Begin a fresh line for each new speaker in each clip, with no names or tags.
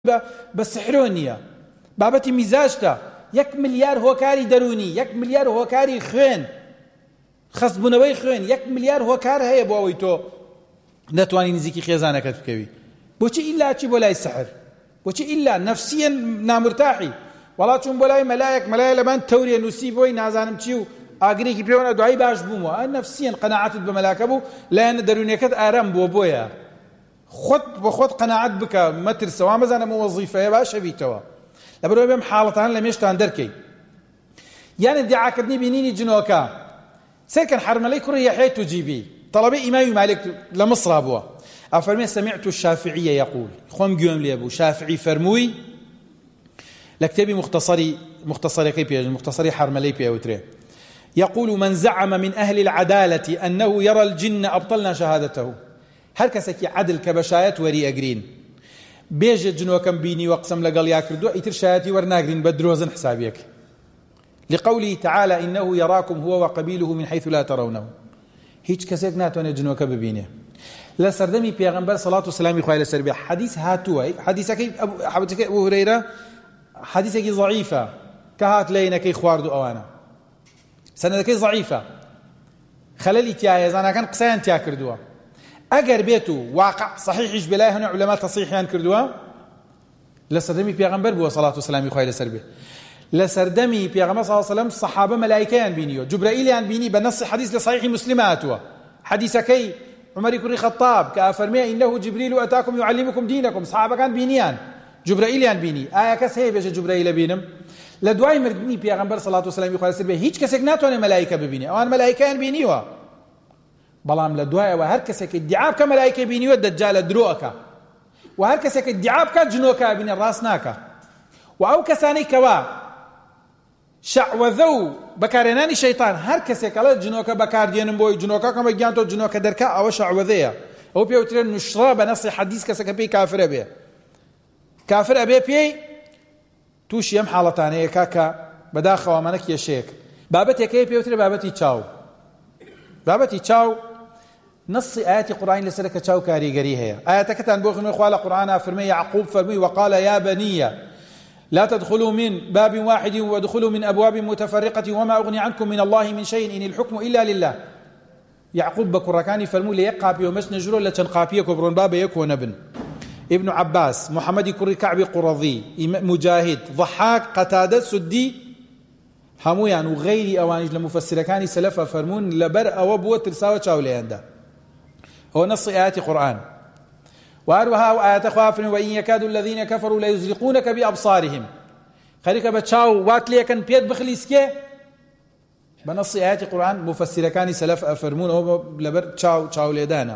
بە سحرۆ نییە، بابەتی میزاجتە. 1 ملیار هۆکاری دەرونی، 1 ملیار هۆکاری خوێن، خەستبوونەوەی خوێن، 1 ملیار هۆکار هەیە بۆ ئەوەی تۆ نەتوانی نزیکی خێزانەکەت بکەوی. بۆچی ئیلا چی بۆ لای سحر؟ بۆچی ئیلا نەفسیەن نامرتاحی؟ وەڵا چوون بۆ لای مەلایە لەبان تەورێ نووسی بۆی نازانم چی و ئاگرێکی پێوەنە دوایی باش بوومەوە. ئە نەفسیەن قەناعەتت بە مەلاکە بوو، لایەنە دەرونیەکەت ئارام بۆیە خۆت بە خۆت قەناعەت بکە، مەترسەوە مەزانە وەزیفەیە باشە بیتەوە. لەبەرەوەی بەم حاڵەتان لە مێشتان دەرکەی. یان ادعاکردنی بینینی جنۆکە. سێکەن حرمەلەی کوڕی یەحیای توجیبی طەڵەبەی ئیمامی مالک لە مصر بووە. ئەفەرمێ سمعت الشافعي يقول، خۆم گوێم لێ بوو شافعی فەرمووی لە کتێبی مختصرەکەی پێ، مختصری حرمەلەی پێوترێ، يقول من زعم من أهل العدالة أنه يرى الجن أبطلنا شهادته. هر کەسێکی عدل کە بەشایەت وەری ئەگرین بێژە جنۆکەم بینی و قسەم لەگەڵ یا کردووە، ئیتر شایەتی وەرناگرین بە درۆزن حسابیەک. لقوله تعالى إنه يراكم هو وقبيله من حيث لا ترونه. هیچ کەسێک ناتوانێت جنۆکە ببینێ. لە سەردەمی پێغەمبەر سەڵات و سلامی خوای لەسەر بێ حەدیث هاتووە. حەدیثەکەی ئەبو هورەیرە حەدیثێکی ضعیفە کە هات لەینەکەی خوارد و ئەوانە، سەنەدەکەی ضعیفە، خەلەلی تایە، زاناکان قسەیان تیا کردووە. ئەگەر بێت و واقع صحیحیش بێلای هەنوو عولەما تەصحیحیان کردووە، لە سەردەمی پێغەمبەر بووە سەڵات و سلامی خوای لەسەر بێ. لە سەردەمی پێغەمبەر صلی الله علیه و سلم سەحابە مەلایکەیان بینیوە، جوبرائیلیان بینی بە نەسی حەدیث لە صحیحی مسلم هاتووە. حەدیثەکەی عمەری کوڕی خەطاب کە ئەفەرمێ إنه جبريل أتاكم يعلمكم دينكم، سەحابەکان بینیان، جوبرائیلیان بینی. ئایا کەس هەیە بێژە جوبرائیلە بینم؟ لە دوای مردنی پێغەمبەر صلوات و سلامی خوای لەسەر بێ هیچ کەسێک ناتوانێت مەلایکە ببینێ، ئەوان مەلایکەیان بینیوە. بەڵام لە دوایەوە هەر کەسێک ادعا بکە مەلایکە بینیوە دەجالە درۆ ئەکا، و هەر کەسێک ادعا بکات جنۆکە بینێ ڕاست ناکە. و ئەو کەسانەی کەوا شەعوەذە و بەکارهێنانی شەیطان، هەر کەسێک ئەڵێ جنۆکە بەکاردێنم بۆی جنۆکەکەم بەگیان تۆ جنۆکە دەرکا، ئەوە شەعوەذەیە. ئەو پێوترێن نوشڕە بە نەسی حەدیث کەسەکە پێی کافرە بێ، کافر ئەبێ پێی تووشی ئەم حاڵەتانەیە کاکە بەداخەوامانە کێشەیەک. بابەتێکەیە پێوترێ بابەتی چاو. بابەتی چاو نصی آيات قرآن لسرك چاو كاريگري هي. آياتكتان بوخنو خوالا قرآن فرمي يعقوب فرمي وقال يا بني لا تدخلوا من باب واحد وادخلوا من أبواب متفرقة وما أغني عنكم من الله من شيء إن الحكم إلا لله. يعقوب بكركاني فرمو ليقابي ومش نجرو لتنقابيه كبرون باب يكون ابن ابن عباس محمد كري كعب قرظي مجاهد ضحاك قتادة سدي همويان وغيري أوانج لمفسركاني سلفا فرمون لبر أو بو ترساوة چاوليان ده هو نص آيات قرآن. وأروها آيات خوافن وإن يكاد الذين كفروا لا يزلقونك بأبصارهم. خليك بتشاو واتليكن بيد بخليسكي بنص آيات قرآن مفسركاني سلف أفرمون هو لبر تشاو ليدانا.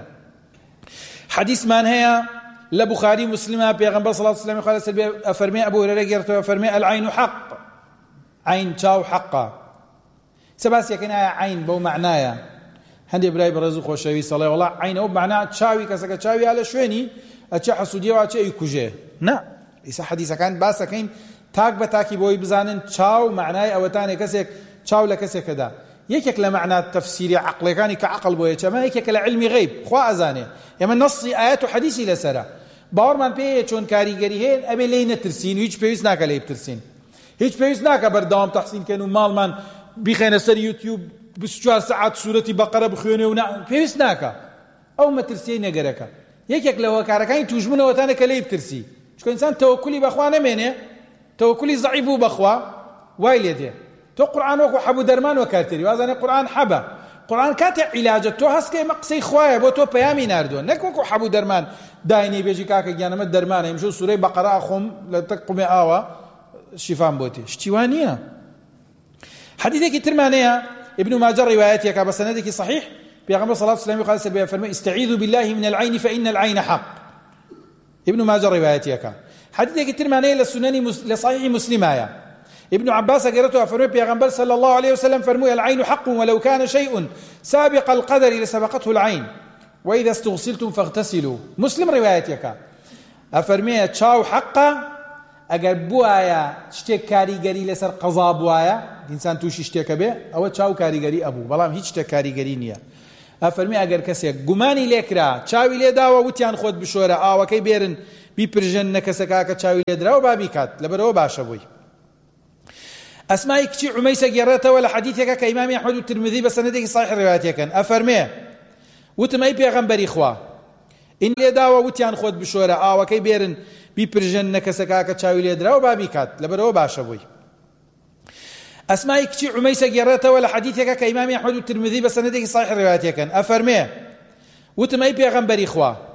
حديث من هي لبخاري مسلمة بيغمبر صلى الله عليه وسلم قال سلبي أفرمي أبو هريرة أفرمي العين حق، عين تشاو حقا سباس يكن عين بو معنايا هەندێک برای بەڕێز و خۆشەوی سەڵێ وەڵا عینەوە بمعنە چاوی کەسەکە چاوی لە شوێنی ئەچێ حەسوودیەوە ئەچێ ئیکوژێ. نا ئیسا حەدیثەکان باسەکەین تاک بە تاکی بۆی بزانن چاو معنای ئەوەتانێ کەسێک چاو لە کەسێکەدا. یەکێک لە معنات تەفسیری عەقڵەکانی کە عەقڵ بۆیە چەمە، یەکێک لە علمی غەیب خوا ئەزانێ. ئێمە نەصی ئاەت و حەدیثی لەسەرە باوەڕمان پێیە چۆن کاریگەری هەیە ئەبێ لێی نەترسین و هیچ پێویست ناکە لێی بترسین، هیچ پێویست ناکە بەردەوام تەحسینکەن و ماڵمان بیخێنە سەر یوتیوب 24 ساعت سوورەتی بەقەرە بخوێنێ و پێویست ناکە. ئەو مەترسیەی نەگەرەکە یەکێک لە هۆکارەکانی توژبوونەوەتانە کە لێی بترسی، چونکە ئینسان تەوەکولی بەخوا نەمێنێ، تەوەکولی ضعیف بوو بەخوا وای لێ دێ. تۆ قورئان وەکو حەبوو دەرمان وەکارتێری وازانێ قورئان حەبە، قورئان کاتێ عیلاجە تۆ هەستکە ئێمە قسەی خوایە بۆ تۆ پەیامی ناردووە، نەک وەکو حەبوو دەرمان داینێ بێژی کاکە گیانەمە دەرمانە ئەمشەو سوورەی بەقەرە ئەخۆم لە تەقومێ ئاوە شیفام بۆتێ، شتی وان نییە. حەدیثێکی ترمانەیە ابن ماجه رواياتك بسندك صحيح بيغمبر صلى الله عليه وسلم فرمى استعيذوا بالله من العين فإن العين حق. ابن ماجه رواياتك حديثك الترماني للسنن لصحيح مسلم آية. ابن عباس قرأته فرمى بيغمبر صلى الله عليه وسلم فرمى العين حق ولو كان شيء سابق القدر لسبقته العين وإذا استغسلتم فاغتسلوا. مسلم رواياتك أفرمي تشاو حقا ئەگەر بوایە شتێک کاریگەری لەسەر قەزا بوایە ئینسان تووشی شتێکە بێ ئەوە چاو کاریگەری ئەبوو، بەڵام هیچ شتێک کاریگەری نییە. ئەفەرمی ئەگەر کەسێک گومانی لێکرا چاوی لێداوە وتیان خۆت بشۆرە ئاوەکەی بێرن بیپرژن نەکەسەکە کە چاوی لێدراوە بابی کات لەبەرەوە باشە بووی. ئەسمای کچی عومەیسە گێڕێتەوە لە حەدیثێکە کە ئیمامی ئەحمەد و ترمذی بە سەنەدێکی صحیح ڕیوایەتەکەن ئەفەرمێ وتم ئەی پێغەمبەری خوا ئین لێداوە وتیان خۆت بشۆرە ئاوەکەی بێرن بیپرژن نەکەسەکە کە چاوی لێدراوە بابی کات لەبەرەوە باشە بووی. ئەسمای کچی عومەیسە گێڕێتەوە لە حەدیثێکە کە ئیمامی ئەحمەد و ترمذی بە سەنەدێکی صحیح ڕیوایەتەکەن ئەفەرمێ وتم ئەی پێغەمبەری خوا